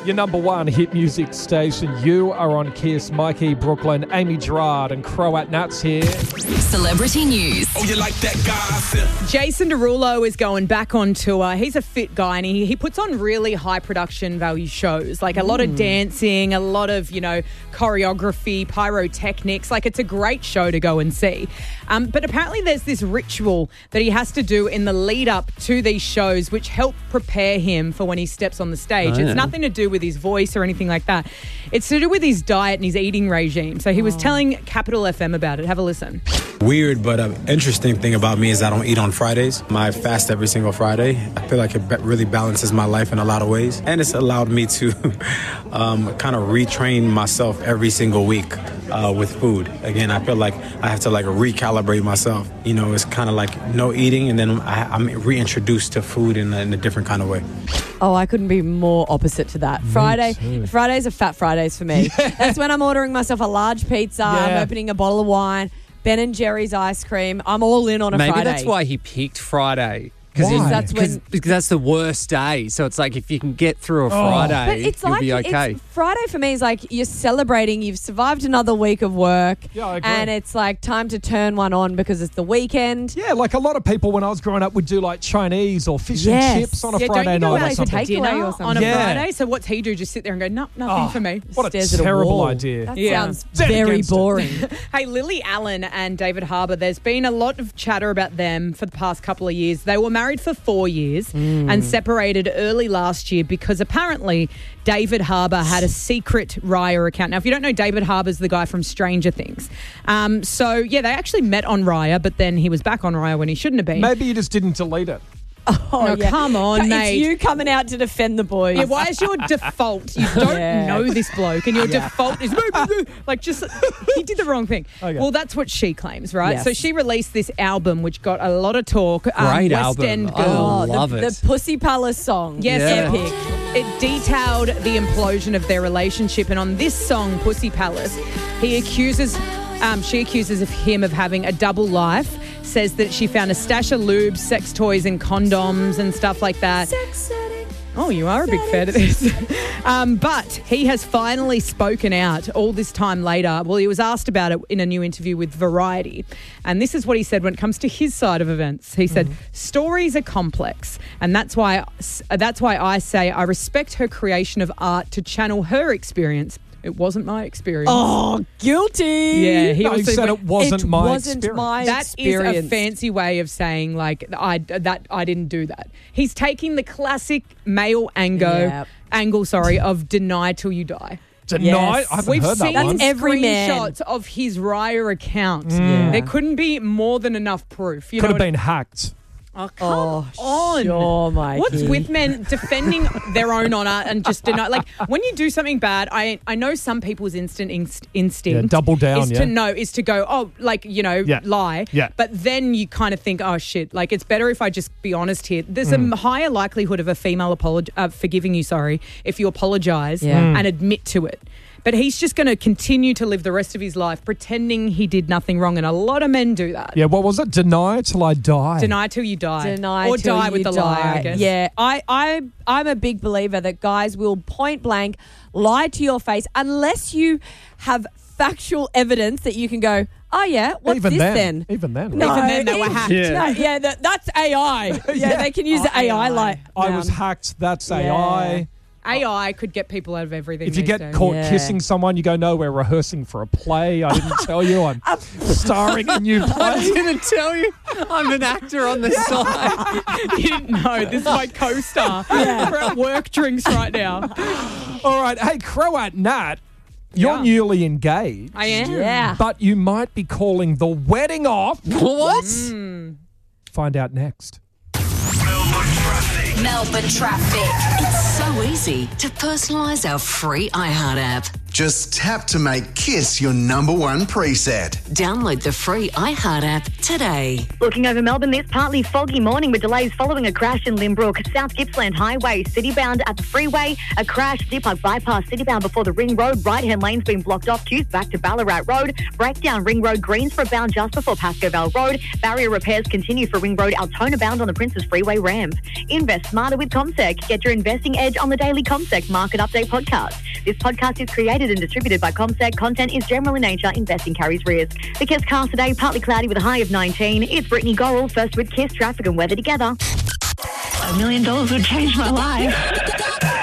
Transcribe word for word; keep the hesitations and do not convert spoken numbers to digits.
your number one hit music station. You are on Kiss. Mikey, Brooklyn, Amy Gerard and Croat Nuts here. Celebrity news. Oh, you like that gossip? Jason Derulo is going back on tour. He's a fit guy and he, he puts on really high production value shows, like a lot of dancing, a lot of, you know, choreography, pyrotechnics. Like it's a great show to go and see. Um, but apparently there's this ritual that he has to do in the lead up to these shows which help prepare him for when he steps on the stage. Oh, yeah. It's nothing to do with his voice or anything like that. It's to do with his diet and his eating regime. So he was telling Capital F M about it. Have a listen. Weird, but an interesting thing about me is I don't eat on Fridays. I fast every single Friday. I feel like it be- really balances my life in a lot of ways. And it's allowed me to um, kind of retrain myself every single week uh, with food. Again, I feel like I have to like recalibrate myself. You know, it's kind of like no eating and then I, I'm reintroduced to food in a, in a different kind of way. Oh, I couldn't be more opposite to that. Friday, Fridays are fat Fridays for me. Yeah. That's when I'm ordering myself a large pizza, Yeah. I'm opening a bottle of wine, Ben and Jerry's ice cream. I'm all in on a Maybe Friday. that's why he picked Friday. Why? That's when- because that's the worst day. So it's like if you can get through a Friday, But it's you'll like be okay. it's Friday for me is like you're celebrating. You've survived another week of work, Yeah, I agree. and it's like time to turn one on because it's the weekend. Yeah, like a lot of people when I was growing up would do like Chinese or fish Yes. and chips on a Yeah, Friday don't you go night out or to something. take- dinner Takeaway or on something. a Yeah. Friday? So what's he do? Just sit there and go, no, nothing Oh, for me. What a Stares at a terrible wall. idea. That Yeah. sounds Dead very against it. boring. Hey, Lily Allen and David Harbour, there's been a lot of chatter about them for the past couple of years. They were married for four years and separated early last year because apparently David Harbour had a secret Raya account. Now, if you don't know, David Harbour's the guy from Stranger Things. Um, so, yeah, they actually met on Raya, but then he was back on Raya when he shouldn't have been. Maybe you just didn't delete it. Oh, No, yeah. come on, it's mate. you coming out to defend the boys. Yeah, why is your default? You don't Yeah. know this bloke, and your default is like just he did the wrong thing. Okay. Well, that's what she claims, right? Yes. So she released this album, which got a lot of talk. um, Great West album. End I Girl. love Oh, the, it. the Pussy Palace song. Yes, Yeah. Epic. It detailed the implosion of their relationship, and on this song, Pussy Palace, he accuses, um, she accuses of him of having a double life. Says that she found a stash of lube, sex toys, and condoms and stuff like that. Oh, you are a big fan of this. um, but he has finally spoken out all this time later. Well, he was asked about it in a new interview with Variety. And this is what he said when it comes to his side of events. He said, stories are complex. And that's why, that's why I say I respect her creation of art to channel her experience. It wasn't my experience. Oh, guilty. Yeah, he No, he also said it wasn't it my wasn't experience. my That is experience. a fancy way of saying like I that I didn't do that. He's taking the classic male angle Yep. angle, sorry, of deny till you die. Deny? Yes. I haven't We've heard seen that one. That's every man. screenshots of his Raya account. Yeah. There couldn't be more than enough proof. You Could know have what- been hacked. Oh, come Oh, on. sure, Mikey. What's with men defending their own honour and just deny? Like when you do something bad, I I know some people's instant inst- instinct Yeah, double down, is yeah. to know is to go oh like you know Yeah. lie. Yeah. But then you kind of think oh shit like it's better if I just be honest here. There's Mm. a higher likelihood of a female apolog- uh, forgiving you sorry if you apologise Yeah. Mm. and admit to it. But he's just going to continue to live the rest of his life pretending he did nothing wrong, and a lot of men do that. Yeah, what was it? Deny till I die. Deny till you die. Deny or till die you with the die. lie, I guess. Yeah, I, I, I'm a big believer that guys will point blank lie to your face unless you have factual evidence that you can go, oh yeah, what's Even this then. then? Even then. No, Even then they were hacked. Yeah. No, yeah, that, that's A I. Yeah, Yeah. they can use Oh, the A I A I. like. I was hacked. That's Yeah. A I. A I could get people out of everything. If you these get days. caught Yeah. kissing someone, you go, no, we're rehearsing for a play. I didn't tell you. I'm starring in a new I play. didn't tell you. I'm an actor on the side. you didn't know. This is my co-star. We're at work drinks right now. All right. Hey, Croat Nat, you're Yeah. newly engaged. I am. Yeah. But you might be calling the wedding off. What? Find out next. Melbourne traffic. It's so easy to personalise our free iHeart app. Just tap to make Kiss your number one preset. Download the free iHeart app today. Looking over Melbourne, this partly foggy morning with delays following a crash in Limbrook. South Gippsland Highway, citybound at the freeway. A crash, Deer Park bypass, citybound before the Ring Road. Right-hand lane's been blocked off. Queues back to Ballarat Road. Breakdown Ring Road, Greensboro bound just before Pasco Vale Road. Barrier repairs continue for Ring Road, Altona bound on the Princes Freeway ramp. Invest smarter with CommSec. Get your investing edge on the daily CommSec Market Update podcast. This podcast is created and distributed by CommSec. Content is general in nature. Investing carries risk. The Kiss cast today, partly cloudy with a high of nineteen. It's Brittany Gorrell, first with Kiss traffic and weather together. A million dollars would change my life.